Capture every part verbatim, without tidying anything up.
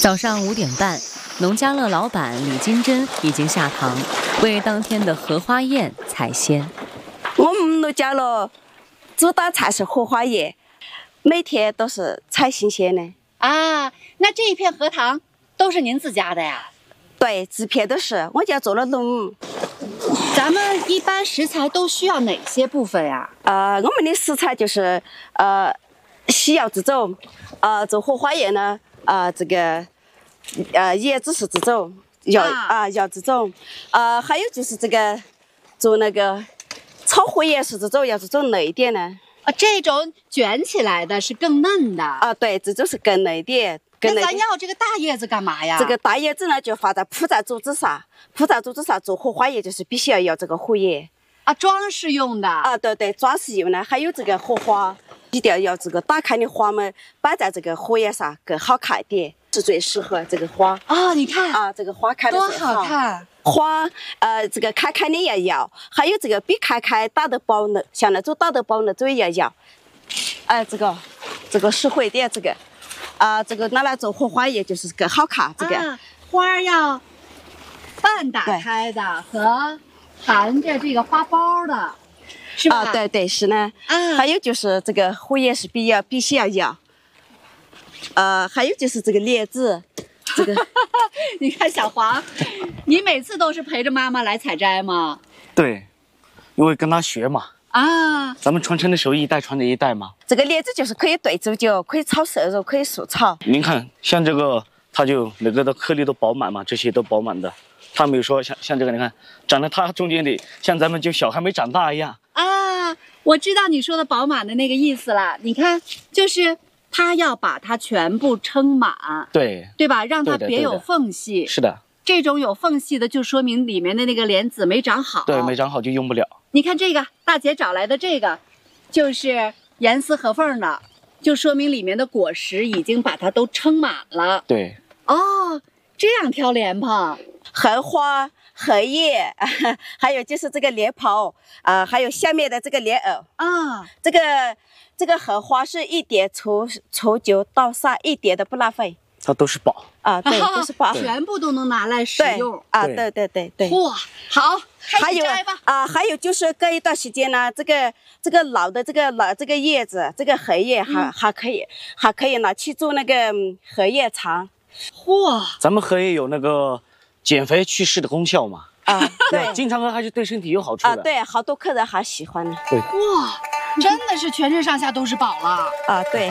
早上五点半，农家乐老板李金珍已经下堂，为当天的荷花宴采鲜。 我们农家乐主打菜是荷花叶，每天都是采新鲜的。 啊，那这一片荷塘都是您自家的呀？ 对，这片都是我家做了农。 咱们一般食材都需要哪些部分呀？ 呃，我们的食材就是呃西药这种，呃做荷花叶呢，呃这个呃叶子是这种药啊药这种，呃还有就是这个做那个炒荷叶是这种要这种嫩一点的。 啊，这种卷起来的是更嫩的啊，对，这种是更嫩一点。 那咱要这个大叶子干嘛呀？ 这个大叶子呢，就放在铺在竹子上，铺在竹子上做荷花叶，就是必须要有这个荷叶啊，装饰用的啊，对对，装饰用的，还有这个荷花，一定要要这个打开的花们摆在这个荷叶上，更好看一点，是最适合这个花啊。你看啊，这个花开的多好看， 花呃，这个开开的要要，还有这个比开开打得饱呢，像那种打得饱那种也要要，哎、呃，这个这个实惠点这个。啊、呃，这个拿来做荷花叶就是更好看。这个、 啊、花要半打开的和含着这个花苞的，是吧？ 啊，对对是呢。 啊， 还有就是这个荷叶是必要必须要要。呃，还有就是这个莲子，这个你看小黄，你每次都是陪着妈妈来采摘吗？ 对，因为跟她学嘛。 啊， 咱们传承的手艺一代传着一代嘛。 这个莲子就是可以兑煮酒，可以炒瘦肉，可以素炒。 您看，像这个，它就那个的颗粒都饱满嘛，这些都饱满的。它没有说像像这个，你看长得它中间的，像咱们就小还没长大一样。 啊，我知道你说的饱满的那个意思了。你看，就是它要把它全部撑满， 对对吧？让它别有缝隙。 是的。 这种有缝隙的，就说明里面的那个莲子没长好。 对，没长好就用不了。 你看这个大姐找来的这个，就是严丝合缝的，就说明里面的果实已经把它都撑满了。 对。 哦，这样挑莲蓬， 荷花、荷叶，还有就是这个莲蓬啊、呃，还有下面的这个莲藕啊。 这个这个荷花是一点除除旧倒晒，一点都不浪费。 它都是宝啊，对，都是宝， 全部都能拿来使用啊，对对对对。 哇，好， 还有啊，还有就是隔一段时间呢，这个这个老的这个老这个叶子，这个荷叶还、嗯、还可以，还可以拿去做那个荷叶肠。 哇， 咱们荷叶有那个减肥祛湿的功效嘛？ 啊，对， 经常喝还是对身体有好处的。 啊，对，好多客人还喜欢呢。 对， 哇，真的是全身上下都是宝了。 啊，对。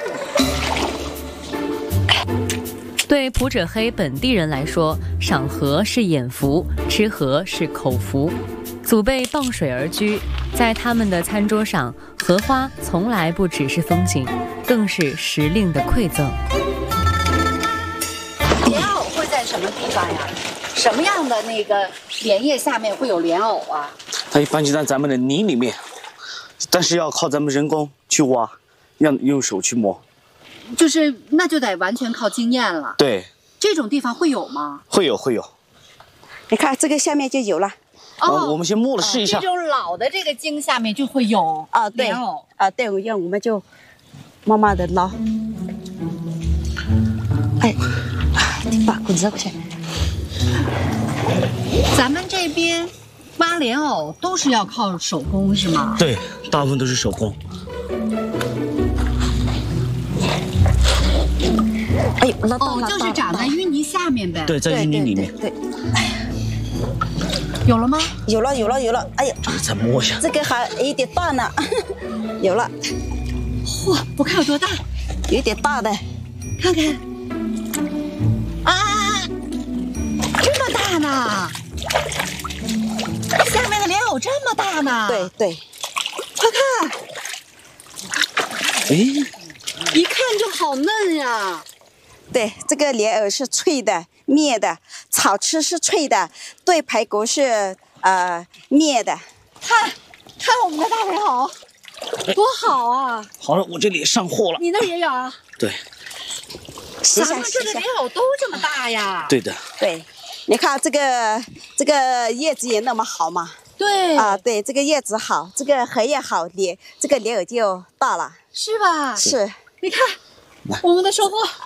对普者黑本地人来说，赏荷是眼福，吃荷是口福。祖辈傍水而居，在他们的餐桌上，荷花从来不只是风景，更是时令的馈赠。 莲藕会在什么地方呀？什么样的那个莲叶下面会有莲藕啊？ 它一般就在咱们的泥里面，但是要靠咱们人工去挖，要用手去摸。 就是那就得完全靠经验了。 对， 这种地方会有吗？ 会有会有。 你看这个下面就有了。 哦，我们先摸了试一下。 这种老的这个茎下面就会有啊，对啊，对，我要我们就慢慢的捞。哎，你把滚子过去。 咱们这边挖莲藕都是要靠手工是吗？ 对，大部分都是手工。 哎呦，捞到了！ 哦，就是长在淤泥下面呗。 对，在淤泥里面。 对。对有了吗？ 有了，有了，有了！哎呀， 再摸一下。 这个还有点大呢。有了。 嚯，我看有多大？ 有点大的。 看看。啊，这么大呢！下面的莲藕这么大呢？ 对对。 快看。 哎。 一看就好嫩呀。 对，这个莲藕是脆的、面的，炒吃是脆的，炖排骨是呃面的。 看，看我们的大莲藕，多好啊！ 好了，我这里上货了。 你那也有啊？ 对。 咱们这个莲藕都这么大呀？ 对的。 对，你看这个这个叶子也那么好嘛。 对。 啊，对，这个叶子好，这个荷叶好，莲这个莲藕就大了。 是吧？ 是。 你看，我们的收获。